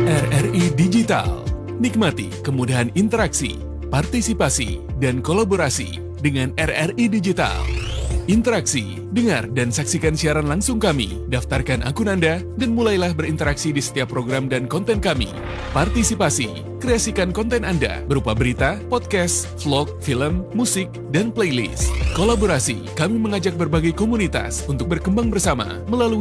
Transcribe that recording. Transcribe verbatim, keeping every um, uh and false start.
R R I Digital. Nikmati kemudahan interaksi, partisipasi, dan kolaborasi dengan R R I Digital. Interaksi, dengar dan saksikan siaran langsung kami, daftarkan akun Anda, dan mulailah berinteraksi di setiap program dan konten kami. Partisipasi, kreasikan konten Anda berupa berita, podcast, vlog, film, musik, dan playlist. Kolaborasi, kami mengajak berbagai komunitas untuk berkembang bersama melalui